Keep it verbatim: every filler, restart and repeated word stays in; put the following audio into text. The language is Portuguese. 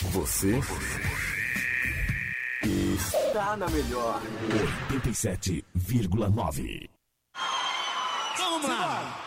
Você está na melhor. oitenta e sete vírgula nove. Vamos lá!